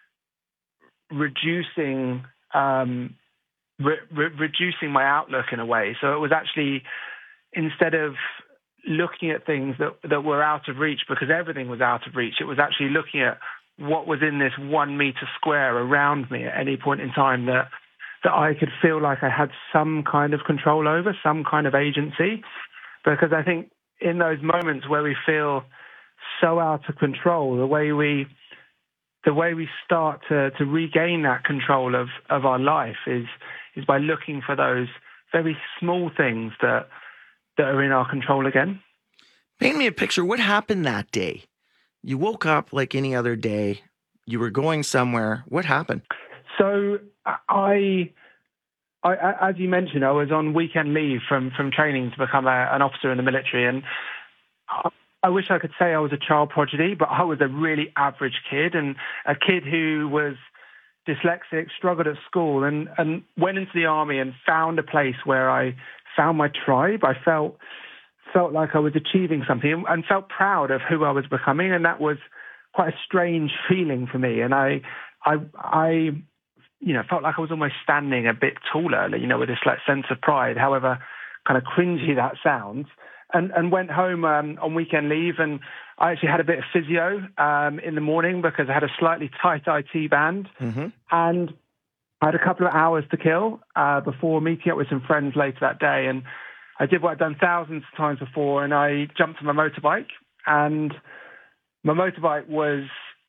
reducing, um, re- re- reducing my outlook in a way. So it was actually, instead of looking at things that, that were out of reach because everything was out of reach, it was actually looking at what was in this one meter square around me at any point in time that, that I could feel like I had some kind of control over, some kind of agency. Because I think in those moments where we feel so out of control, the way we, the way we start to, to regain that control of, of our life is, is by looking for those very small things that, that are in our control again. Paint me a picture. What happened that day? You woke up like any other day. You were going somewhere. What happened? So I, I, as you mentioned, I was on weekend leave from, from training to become a, an officer in the military. And I, I wish I could say I was a child prodigy, but I was a really average kid, and a kid who was dyslexic, struggled at school, and, and went into the army and found a place where I found my tribe. I felt felt like I was achieving something and felt proud of who I was becoming, and that was quite a strange feeling for me. And I, I, I, you know, felt like I was almost standing a bit taller, you know, with this like sense of pride, however kind of cringy that sounds. And, and went home um, on weekend leave, and I actually had a bit of physio um, in the morning because I had a slightly tight I T band, mm-hmm. and I had a couple of hours to kill uh, before meeting up with some friends later that day. And I did what I'd done thousands of times before, and I jumped on my motorbike. And my motorbike was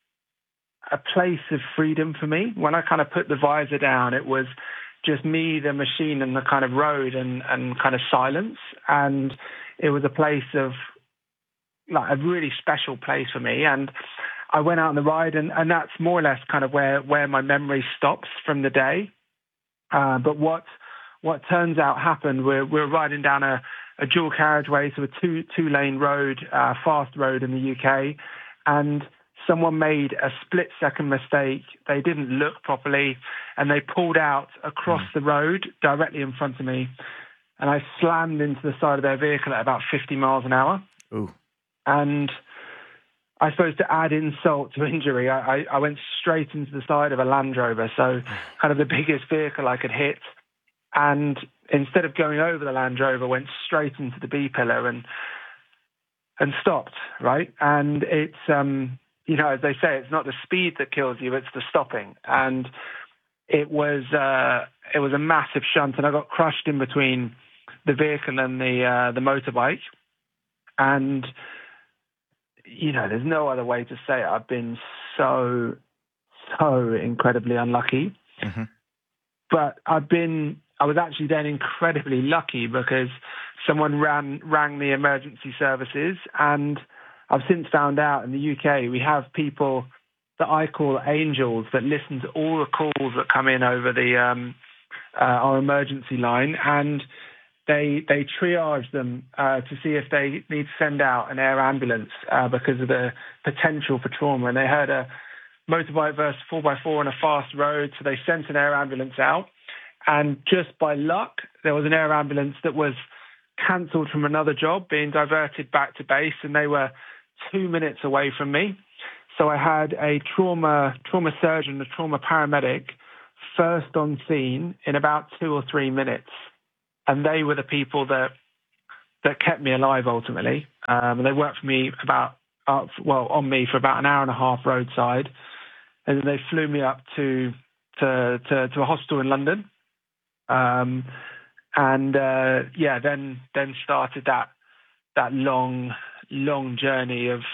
a place of freedom for me. When I kind of put the visor down, it was just me, the machine, and the kind of road and, and kind of silence. And it was a place of, like, a really special place for me. And I went out on the ride, and, and that's more or less kind of where, where my memory stops from the day. Uh, but what what turns out happened, we're, we're riding down a, a dual carriageway, so a two, two-lane road, uh, fast road in the U K, and someone made a split-second mistake. They didn't look properly, and they pulled out across the road directly in front of me, and I slammed into the side of their vehicle at about fifty miles an hour. Ooh. And I suppose to add insult to injury, I, I, I went straight into the side of a Land Rover, so kind of the biggest vehicle I could hit. And instead of going over the Land Rover, went straight into the B-pillar and and stopped, right? And it's, um, you know, as they say, it's not the speed that kills you, it's the stopping. And it was uh, it was a massive shunt, and I got crushed in between the vehicle and the uh, the motorbike. And you know, there's no other way to say it. I've been so, so incredibly unlucky. Mm-hmm. But I've been, I was actually then incredibly lucky because someone ran, rang the emergency services. And I've since found out in the U K, we have people that I call angels that listen to all the calls that come in over the, um, uh, our emergency line, and they they triage them uh, to see if they need to send out an air ambulance uh, because of the potential for trauma. And they heard a motorbike versus four by four on a fast road, so they sent an air ambulance out. And just by luck, there was an air ambulance that was cancelled from another job, being diverted back to base, and they were two minutes away from me. So I had a trauma trauma surgeon, a trauma paramedic, first on scene in about two or three minutes. And they were the people that that kept me alive ultimately. Um, and they worked for me about, uh, well, on me for about an hour and a half roadside. And then they flew me up to to to, to a hospital in London. Um, and uh, yeah, then then started that that long long journey of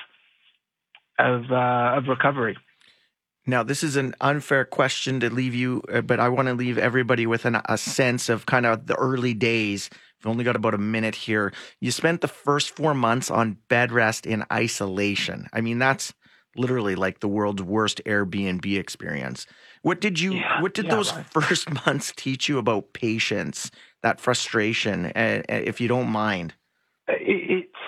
of uh, of recovery. Now, this is an unfair question to leave you, but I want to leave everybody with an, a sense of kind of the early days. We've only got about a minute here. You spent the first four months on bed rest in isolation. I mean, that's literally like the world's worst Airbnb experience. What did you? Yeah, what did yeah, those right. first months teach you about patience, that frustration, uh, if you don't mind? It, it's.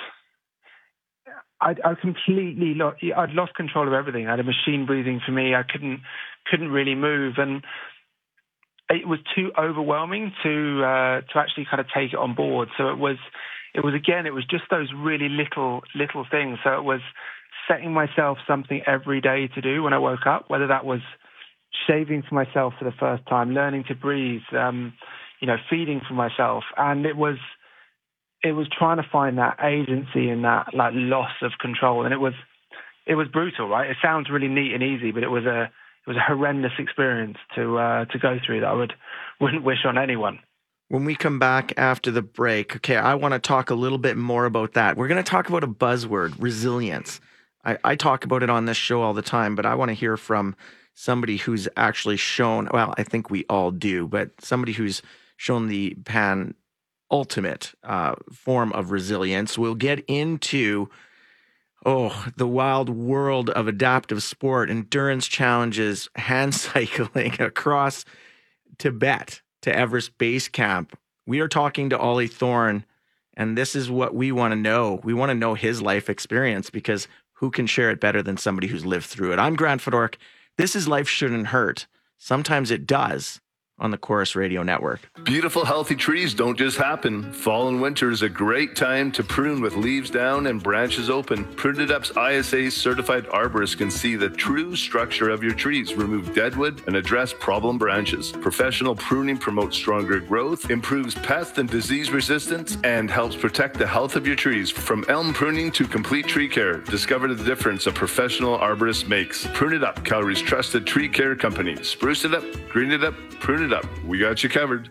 I, I completely lost. I'd lost control of everything. I had a machine breathing for me. I couldn't couldn't really move, and it was too overwhelming to uh, to actually kind of take it on board. So it was it was again. It was just those really little little things. So it was setting myself something every day to do when I woke up, whether that was shaving for myself for the first time, learning to breathe, um, you know, feeding for myself, and it was. It was trying to find that agency and that like loss of control, and it was, it was brutal, right? It sounds really neat and easy, but it was a, it was a horrendous experience to uh, to go through that I would wouldn't wish on anyone. When we come back after the break, okay, I want to talk a little bit more about that. We're going to talk about a buzzword, resilience. I, I talk about it on this show all the time, but I want to hear from somebody who's actually shown. Well, I think we all do, but somebody who's shown the pan. ultimate uh, form of resilience. We'll get into, oh, the wild world of adaptive sport, endurance challenges, hand cycling across Tibet to Everest Base Camp. We are talking to Ollie Thorne, and this is what we want to know. We want to know his life experience, because who can share it better than somebody who's lived through it? I'm Grant Fedoruk. This is Life Shouldn't Hurt. Sometimes it does. On the Chorus Radio Network. Beautiful, healthy trees don't just happen. Fall and winter is a great time to prune with leaves down and branches open. Prune It Up's I S A certified arborists can see the true structure of your trees, remove deadwood, and address problem branches. Professional pruning promotes stronger growth, improves pest and disease resistance, and helps protect the health of your trees. From elm pruning to complete tree care, discover the difference a professional arborist makes. Prune It Up, Calgary's trusted tree care company. Spruce it up, green it up, prune it up. We got you covered.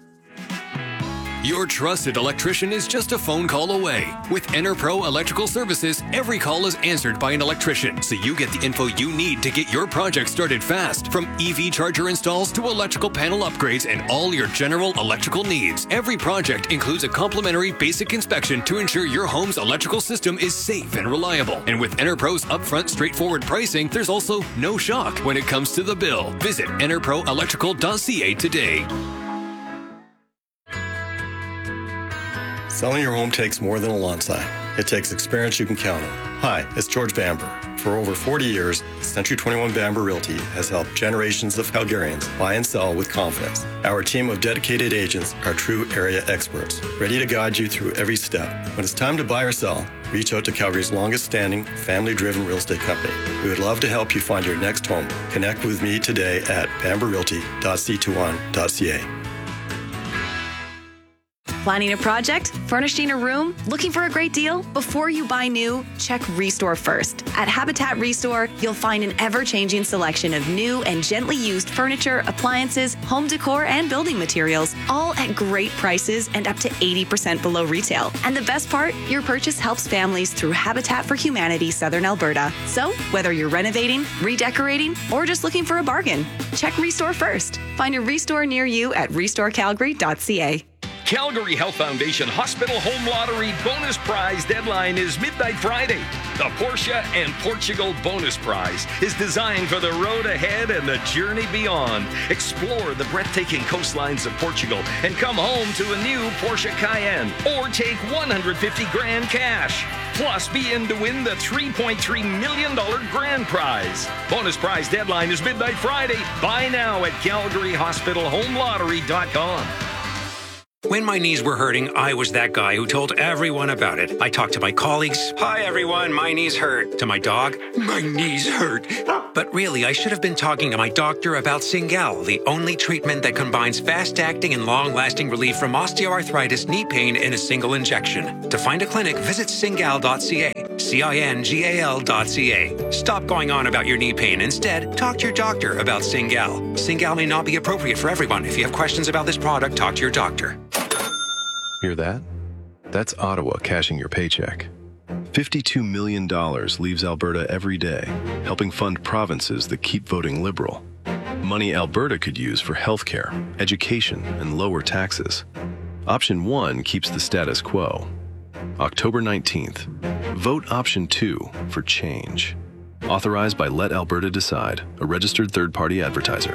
Your trusted electrician is just a phone call away. With EnerPro Electrical Services, every call is answered by an electrician, so you get the info you need to get your project started fast. From E V charger installs to electrical panel upgrades and all your general electrical needs. Every project includes a complimentary basic inspection to ensure your home's electrical system is safe and reliable. And with EnerPro's upfront, straightforward pricing, there's also no shock when it comes to the bill. Visit ener pro electrical dot c a today. Selling your home takes more than a lawn sign. It takes experience you can count on. Hi, it's George Bamber. For over forty years, Century twenty-one Bamber Realty has helped generations of Calgarians buy and sell with confidence. Our team of dedicated agents are true area experts, ready to guide you through every step. When it's time to buy or sell, reach out to Calgary's longest-standing, family-driven real estate company. We would love to help you find your next home. Connect with me today at bamber realty dot c twenty-one dot c a. Planning a project? Furnishing a room? Looking for a great deal? Before you buy new, check Restore first. At Habitat Restore, you'll find an ever-changing selection of new and gently used furniture, appliances, home decor, and building materials, all at great prices and up to eighty percent below retail. And the best part, your purchase helps families through Habitat for Humanity Southern Alberta. So, whether you're renovating, redecorating, or just looking for a bargain, check Restore first. Find a Restore near you at restore calgary dot c a. Calgary Health Foundation Hospital Home Lottery bonus prize deadline is midnight Friday. The Porsche and Portugal bonus prize is designed for the road ahead and the journey beyond. Explore the breathtaking coastlines of Portugal and come home to a new Porsche Cayenne, or take one hundred fifty grand cash. Plus, be in to win the three point three million dollars grand prize. Bonus prize deadline is midnight Friday. Buy now at calgary hospital home lottery dot com. When my knees were hurting, I was that guy who told everyone about it. I talked to my colleagues. Hi, everyone. My knees hurt. To my dog. My knees hurt. But really, I should have been talking to my doctor about Cingal, the only treatment that combines fast-acting and long-lasting relief from osteoarthritis knee pain in a single injection. To find a clinic, visit cingal dot c a. C I N G A L dot C A. Stop going on about your knee pain. Instead, talk to your doctor about Cingal. Cingal may not be appropriate for everyone. If you have questions about this product, talk to your doctor. Hear that? That's Ottawa cashing your paycheck. fifty-two million dollars leaves Alberta every day, helping fund provinces that keep voting Liberal. Money Alberta could use for healthcare, education, and lower taxes. Option one keeps the status quo. October nineteenth, vote Option two for change. Authorized by Let Alberta Decide, a registered third-party advertiser.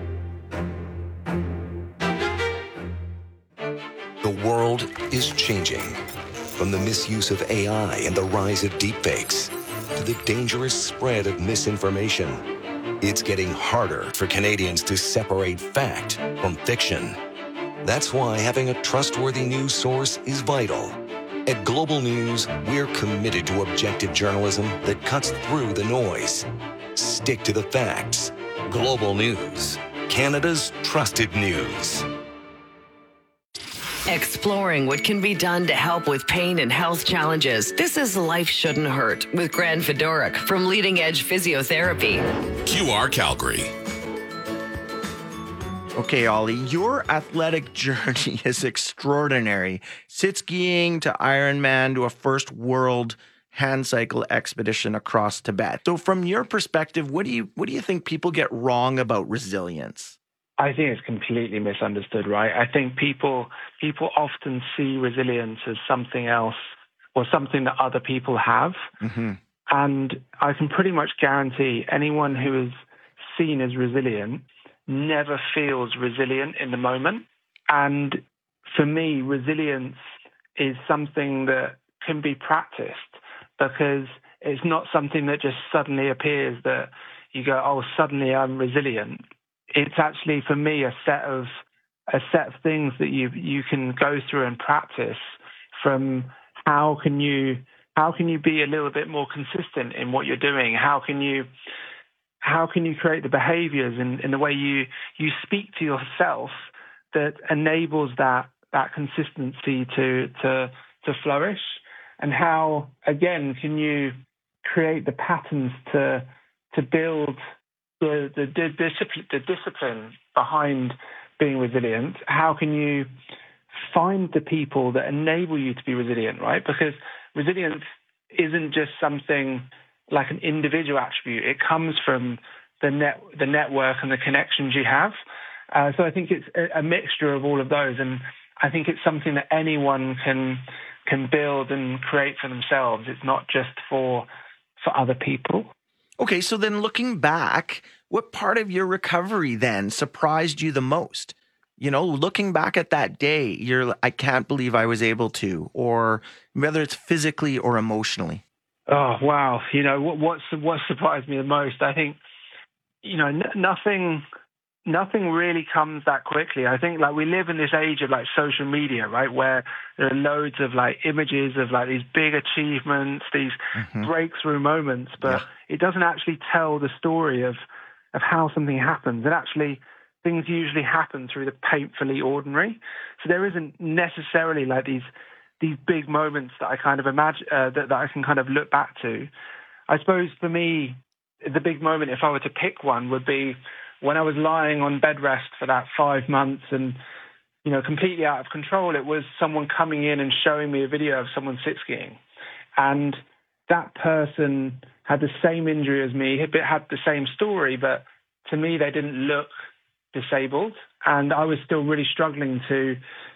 The world is changing. From the misuse of A I and the rise of deepfakes to the dangerous spread of misinformation, it's getting harder for Canadians to separate fact from fiction. That's why having a trustworthy news source is vital. At Global News, we're committed to objective journalism that cuts through the noise. Stick to the facts. Global News, Canada's trusted news. Exploring what can be done to help with pain and health challenges. This is Life Shouldn't Hurt with Grant Fedoruk from Leading Edge Physiotherapy. Q R Calgary. Okay, Ollie, your athletic journey is extraordinary. Sit skiing to Ironman to a first world hand cycle expedition across Tibet. So from your perspective, what do you what do you think people get wrong about resilience? I think it's completely misunderstood, right? I think people people often see resilience as something else or something that other people have. Mm-hmm. And I can pretty much guarantee anyone who is seen as resilient never feels resilient in the moment. And for me, resilience is something that can be practiced because it's not something that just suddenly appears that you go, oh, suddenly I'm resilient. It's actually, for me, a set of a set of things that you you can go through and practice. From how can you how can you be a little bit more consistent in what you're doing? How can you how can you create the behaviors in, in the way you you speak to yourself that enables that that consistency to to to flourish? And how, again, can you create the patterns to to build The, the, the, discipline, the discipline behind being resilient? How can you find the people that enable you to be resilient, right? Because resilience isn't just something like an individual attribute. It comes from the net, the network and the connections you have. Uh, so I think it's a, a mixture of all of those. And I think it's something that anyone can can build and create for themselves. It's not just for for other people. Okay, so then looking back, what part of your recovery then surprised you the most? You know, looking back at that day, you're, I can't believe I was able to, or whether it's physically or emotionally. Oh, wow. You know, what what's, what surprised me the most? I think, you know, n- nothing... Nothing really comes that quickly. I think like we live in this age of like social media, right, where there are loads of like images of like these big achievements, these mm-hmm. breakthrough moments, but yeah. it doesn't actually tell the story of of how something happens. And actually, things usually happen through the painfully ordinary. So there isn't necessarily like these these big moments that I kind of imagine uh, that, that I can kind of look back to. I suppose for me, the big moment, if I were to pick one, would be when I was lying on bed rest for that five months and, you know, completely out of control. It was someone coming in and showing me a video of someone sit skiing. And that person had the same injury as me, had the same story, but to me, they didn't look disabled. And I was still really struggling to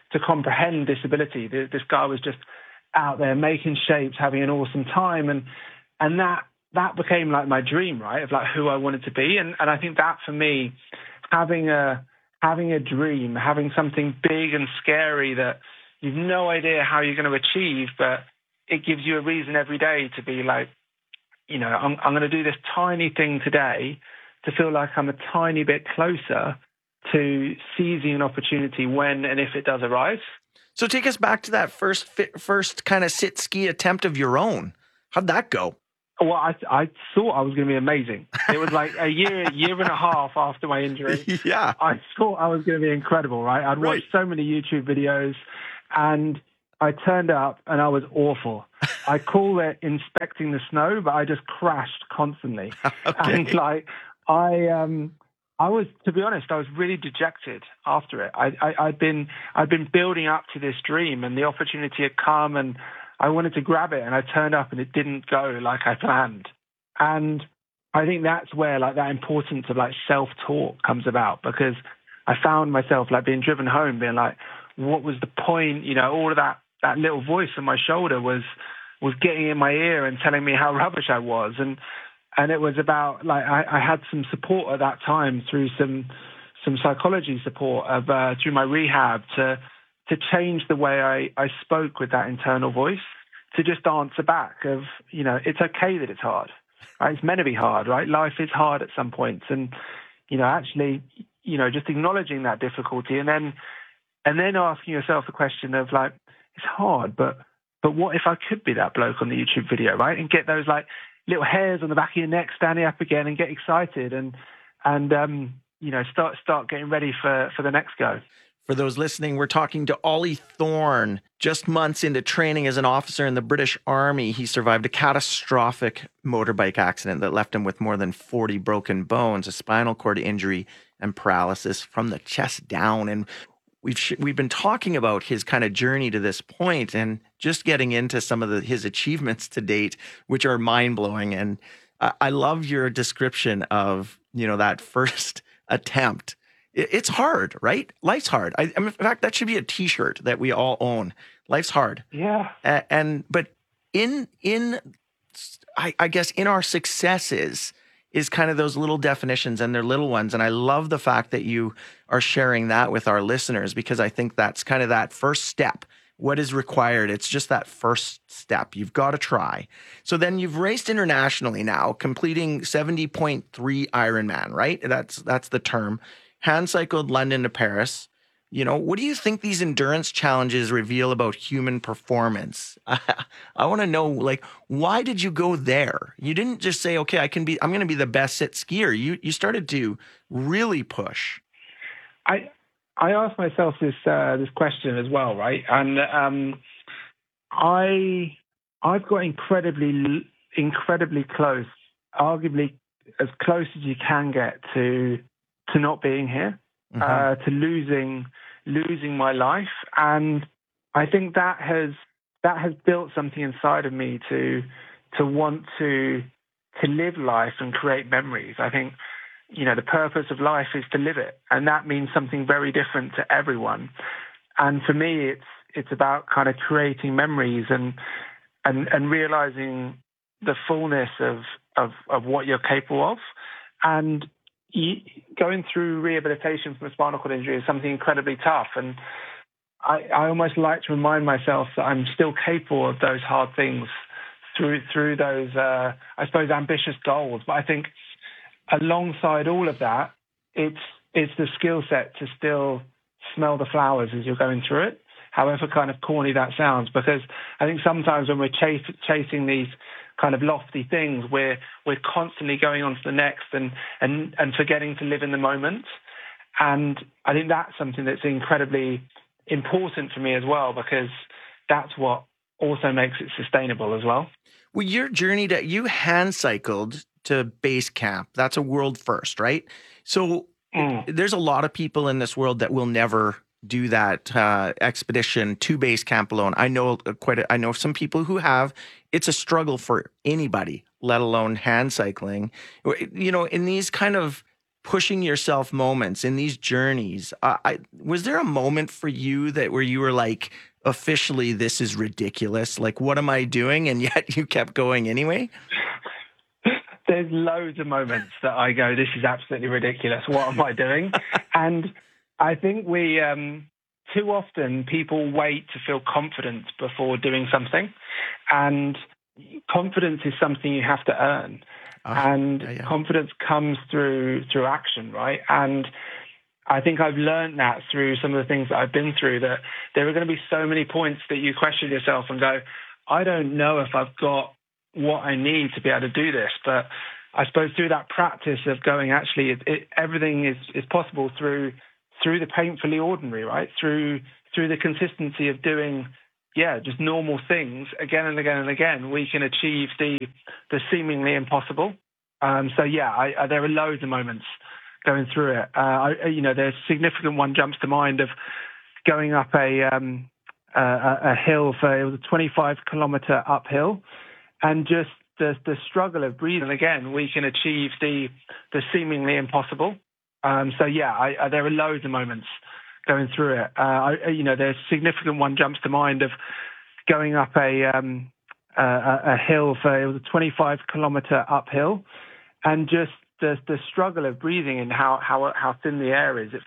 to comprehend this ability. This guy was just out there making shapes, having an awesome time, and and that that became like my dream, right, of like who I wanted to be. And and I think that for me, having a having a dream, having something big and scary that you've no idea how you're going to achieve, but it gives you a reason every day to be like, you know, I'm, I'm going to do this tiny thing today to feel like I'm a tiny bit closer to seizing an opportunity when and if it does arise. So take us back to that first first kind of sit ski attempt of your own. How'd that go? Well, I I thought I was going to be amazing. It was like a year, year and a half after my injury. Yeah. I thought I was going to be incredible, right? I'd Right. watched so many YouTube videos, and I turned up and I was awful. I call it inspecting the snow, but I just crashed constantly. Okay. And like, I, um, I was, to be honest, I was really dejected after it. I, I, I'd been, I'd been building up to this dream, and the opportunity had come, and I wanted to grab it, and I turned up and it didn't go like I planned. And I think that's where like that importance of like self-talk comes about, because I found myself like being driven home, being like, what was the point? You know, all of that, that little voice on my shoulder was, was getting in my ear and telling me how rubbish I was. And, and it was about like, I, I had some support at that time through some, some psychology support of, uh, through my rehab to, to change the way I, I spoke with that internal voice, to just answer back of, you know, it's okay that it's hard, right? It's meant to be hard, right? Life is hard at some points. And, you know, actually, you know, just acknowledging that difficulty, and then, and then asking yourself the question of like, it's hard, but, but what if I could be that bloke on the YouTube video, right? And get those like little hairs on the back of your neck standing up again and get excited and, and, um, you know, start, start getting ready for, for the next go. For those listening, we're talking to Ollie Thorne. Just months into training as an officer in the British Army, he survived a catastrophic motorbike accident that left him with more than forty broken bones, a spinal cord injury, and paralysis from the chest down. And we've sh- we've been talking about his kind of journey to this point, and just getting into some of the, his achievements to date, which are mind-blowing. And I, I love your description of, you know, that first attempt. It's hard, right? Life's hard. I, I mean, in fact, that should be a T-shirt that we all own. Life's hard. Yeah. Uh, and but in in I, I guess in our successes is kind of those little definitions, and they're little ones. And I love the fact that you are sharing that with our listeners, because I think that's kind of that first step. What is required? It's just that first step. You've got to try. So then you've raced internationally now, completing seventy point three Ironman, right? That's that's the term. Hand cycled London to Paris. You know, what do you think these endurance challenges reveal about human performance? I, I want to know, like, why did you go there? You didn't just say, okay, I can be, I'm going to be the best sit skier. You you started to really push. I I asked myself this uh, this question as well, right? And um, I I've got incredibly incredibly close, arguably as close as you can get to. to not being here, mm-hmm. uh, to losing losing my life. And I think that has that has built something inside of me to to want to to live life and create memories. I think, you know, the purpose of life is to live it. And that means something very different to everyone. And for me, it's it's about kind of creating memories and and, and realizing the fullness of, of, of what you're capable of. And going through rehabilitation from a spinal cord injury is something incredibly tough. And I, I almost like to remind myself that I'm still capable of those hard things through through those, uh, I suppose, ambitious goals. But I think alongside all of that, it's it's the skill set to still smell the flowers as you're going through it, however kind of corny that sounds. Because I think sometimes when we're chase, chasing these kind of lofty things, we're we're constantly going on to the next and and and forgetting to live in the moment. And I think that's something that's incredibly important for me as well, because that's what also makes it sustainable as well. Well, your journey to you hand cycled to base camp. That's a world first, right? So mm. there's a lot of people in this world that will never do that uh, expedition to base camp alone. I know quite. A, I know some people who have. It's a struggle for anybody, let alone hand cycling. You know, in these kind of pushing yourself moments in these journeys, uh, I, was there a moment for you that where you were like, officially, this is ridiculous? Like, what am I doing? And yet you kept going anyway? There's loads of moments that I go, this is absolutely ridiculous. What am I doing? And I think we, um, too often people wait to feel confident before doing something. And confidence is something you have to earn. Oh, and yeah, yeah. confidence comes through through action, right? And I think I've learned that through some of the things that I've been through, that there are going to be so many points that you question yourself and go, I don't know if I've got what I need to be able to do this. But I suppose through that practice of going, actually, it, it, everything is, is possible through through the painfully ordinary, right? Through through the consistency of doing, yeah, just normal things again and again and again, we can achieve the the seemingly impossible. Um, so yeah, I, I, there are loads of moments going through it. Uh, I, you know, there's a significant one jumps to mind of going up a um, a, a hill for it was a twenty-five kilometer uphill, and just the the struggle of breathing. Again, we can achieve the the seemingly impossible. Um, so yeah, I, I, there are loads of moments going through it. Uh, I, you know, there's a significant one jumps to mind of going up a um, a, a hill for it was a twenty-five kilometer uphill, and just the the struggle of breathing and how how how thin the air is. It